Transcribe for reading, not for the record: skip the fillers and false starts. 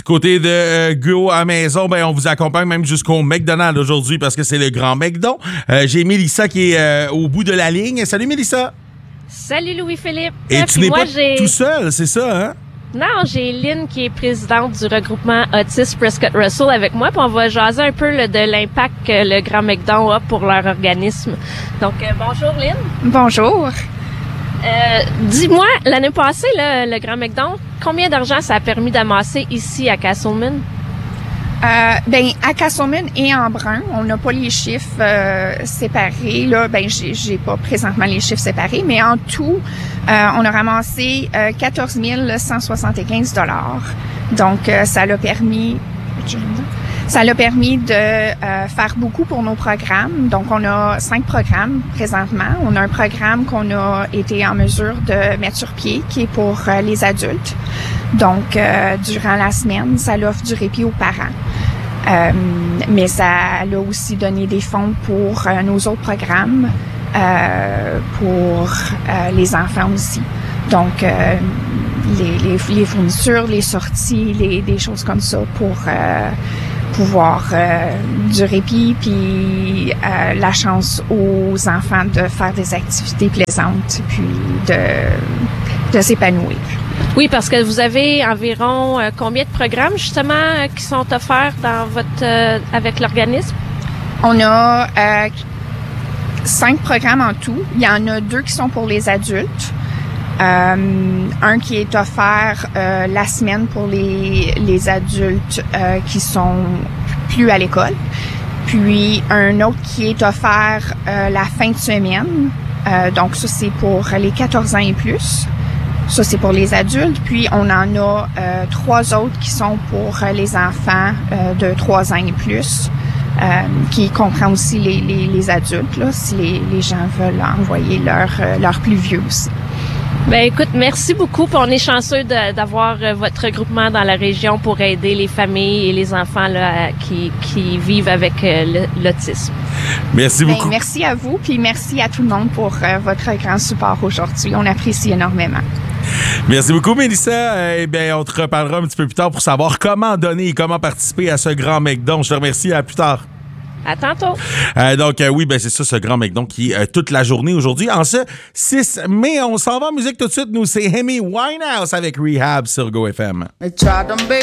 Côté de Go à maison, ben on vous accompagne même jusqu'au McDonald's aujourd'hui parce que c'est le grand McDon. J'ai Mélissa qui est au bout de la ligne. Salut Mélissa! Salut Louis-Philippe! Et tu n'es pas tout seul, c'est ça, hein? Non, j'ai Lynn qui est présidente du regroupement Autisme Prescott Russell avec moi, puis on va jaser un peu de l'impact que le Grand McDon a pour leur organisme. Donc, bonjour Lynn. Bonjour. Dis-moi, l'année passée, là, le Grand McDon, combien d'argent ça a permis d'amasser ici à Castleman? À Castleman et en Brun, on n'a pas les chiffres séparés. Là, j'ai pas présentement les chiffres séparés, mais en tout, on a ramassé 14 175 $. Donc, ça l'a permis de faire beaucoup pour nos programmes. Donc, on a 5 programmes présentement. On a un programme qu'on a été en mesure de mettre sur pied, qui est pour les adultes. Donc, durant la semaine, ça offre du répit aux parents. Mais ça a aussi donné des fonds pour nos autres programmes, pour les enfants aussi. Donc, les fournitures, les sorties, des choses comme ça pour pouvoir du répit, puis la chance aux enfants de faire des activités plaisantes, puis de s'épanouir. Oui, parce que vous avez environ combien de programmes justement qui sont offerts dans avec l'organisme? On a 5 programmes en tout. Il y en a 2 qui sont pour les adultes. Un qui est offert la semaine pour les adultes qui sont plus à l'école. Puis un autre qui est offert la fin de semaine. Donc ça, c'est pour les 14 ans et plus. Ça, c'est pour les adultes. Puis on en a 3 autres qui sont pour les enfants de 3 ans et plus. Qui comprend aussi les adultes, là, si les gens veulent envoyer leurs plus vieux aussi. Ben écoute, merci beaucoup. Puis on est chanceux d'avoir votre regroupement dans la région pour aider les familles et les enfants là, qui vivent avec l'autisme. Merci beaucoup. Merci à vous, puis merci à tout le monde pour votre grand support aujourd'hui. On apprécie énormément. Merci beaucoup, Mélissa. On te reparlera un petit peu plus tard pour savoir comment donner et comment participer à ce grand McDon. Je te remercie. À plus tard. À tantôt. C'est ça, ce grand McDon qui est toute la journée aujourd'hui. En ce 6 mai, on s'en va en musique tout de suite. Nous, c'est Amy Winehouse avec Rehab sur Go FM.